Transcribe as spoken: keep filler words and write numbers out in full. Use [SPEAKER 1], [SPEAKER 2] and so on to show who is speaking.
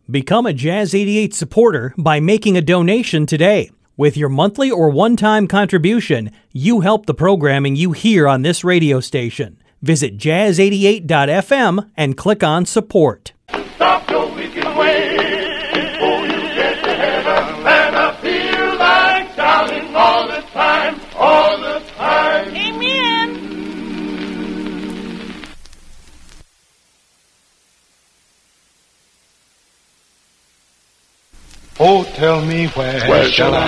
[SPEAKER 1] Become a Jazz eighty-eight supporter by making a donation today. With your monthly or one-time contribution, you help the programming you hear on this radio station. Visit jazz eighty-eight dot f m and click on support.
[SPEAKER 2] Stop your wicked ways before you get to heaven. And I feel like shouting all the time, all the time.
[SPEAKER 3] Amen.
[SPEAKER 2] Oh, tell me where, where shall I